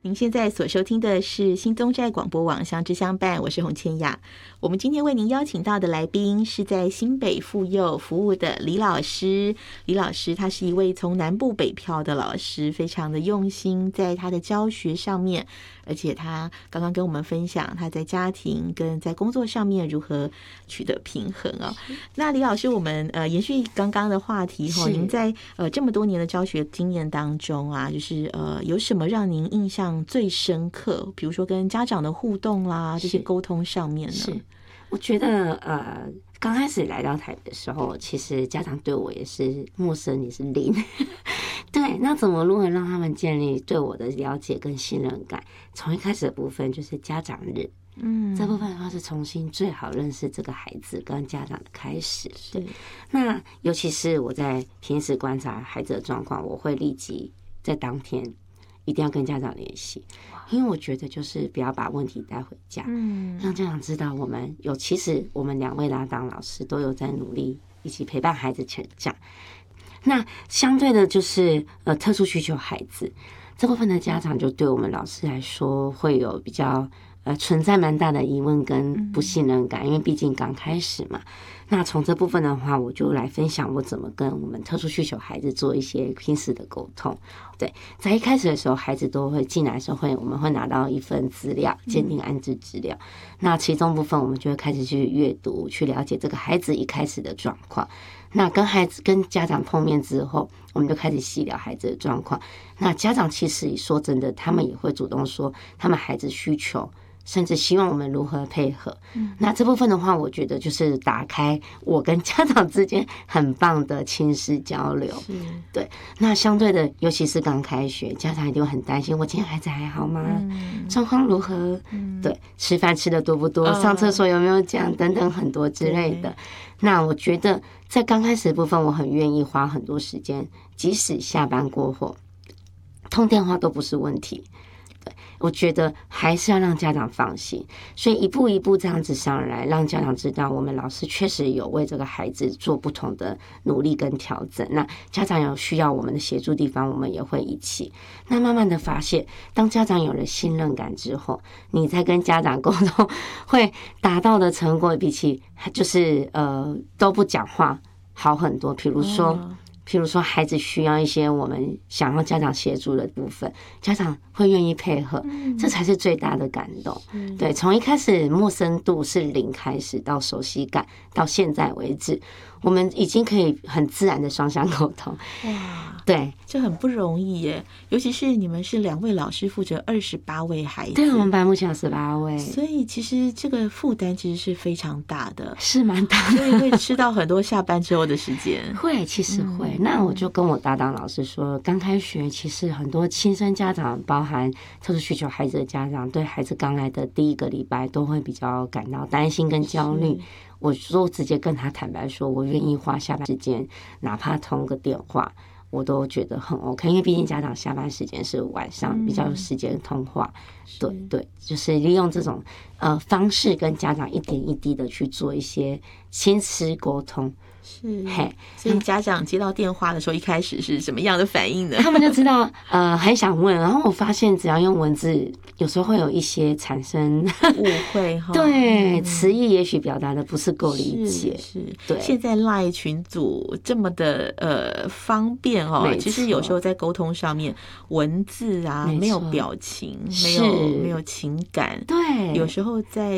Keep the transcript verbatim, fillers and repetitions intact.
您现在所收听的是新宗寨广播网相知相伴，我是洪千雅。我们今天为您邀请到的来宾是在新北妇幼服务的李老师。李老师他是一位从南部北漂的老师，非常的用心在他的教学上面，而且他刚刚跟我们分享他在家庭跟在工作上面如何取得平衡啊。那李老师，我们呃延续刚刚的话题哈，您在呃这么多年的教学经验当中啊，就是呃有什么让您印象最深刻，比如说跟家长的互动啦，这些沟通上面呢？ 是，我觉得呃，刚开始来到台北的时候，其实家长对我也是陌生，也是零。对，那怎么如何让他们建立对我的了解跟信任感？从一开始的部分就是家长日。嗯，这部分的话是重新最好认识这个孩子跟家长的开始。对，那尤其是我在平时观察孩子的状况，我会立即在当天一定要跟家长联系，因为我觉得就是不要把问题带回家，嗯，让家长知道我们有，其实我们两位搭档老师都有在努力一起陪伴孩子成长。那相对的就是呃特殊需求孩子这部分的家长，就对我们老师来说会有比较呃存在蛮大的疑问跟不信任感，因为毕竟刚开始嘛。那从这部分的话，我就来分享我怎么跟我们特殊需求孩子做一些平时的沟通。对，在一开始的时候，孩子都会进来的时候会，我们会拿到一份资料，鉴定安置资料。那其中部分我们就会开始去阅读，去了解这个孩子一开始的状况。那跟孩子跟家长碰面之后，我们就开始细聊孩子的状况。那家长其实说真的，他们也会主动说他们孩子需求，甚至希望我们如何配合。嗯、那这部分的话，我觉得就是打开我跟家长之间很棒的亲师交流。对，那相对的，尤其是刚开学，家长一定会很担心，我今天孩子还好吗？状况、嗯、如何？嗯、对，吃饭吃的多不多？哦、上厕所有没有讲？等等很多之类的。那我觉得在刚开始的部分，我很愿意花很多时间，即使下班过后，通电话都不是问题。我觉得还是要让家长放心，所以一步一步这样子上来，让家长知道我们老师确实有为这个孩子做不同的努力跟调整。那家长有需要我们的协助地方，我们也会一起。那慢慢的发现，当家长有了信任感之后，你在跟家长沟通会达到的成果，比起就是呃都不讲话好很多。比如说。哦譬如说孩子需要一些我们想要家长协助的部分，家长会愿意配合，这才是最大的感动。对，从一开始陌生度是零开始，到熟悉感，到现在为止，我们已经可以很自然的双向沟通。哇，对， 这很不容易耶，尤其是你们是两位老师负责二十八位孩子。 对，我们班目前有十八位， 所以其实这个负担其实是非常大的， 是蛮大的， 所以会吃到很多下班之后的时间。 会，其实会。嗯、那我就跟我搭档老师说，刚开学其实很多亲生家长，包含特殊需求孩子的家长，对孩子刚来的第一个礼拜都会比较感到担心跟焦虑。我就直接跟他坦白说，我愿意花下班时间，哪怕通个电话，我都觉得很 OK， 因为毕竟家长下班时间是晚上，比较有时间通话。嗯、对对，就是利用这种呃方式跟家长一点一滴的去做一些亲师沟通。 是，嘿，所以家长接到电话的时候，一开始是什么样的反应呢？ 他们就知道，呃，很想问。然后我发现，只要用文字，有时候会有一些产生误会哈。 对，词义也许表达的不是够理解。 是，是对。现在 LINE 群组这么的呃方便哦，其实有时候在沟通上面，文字啊没有表情，没有没有情感， 对， 有时候在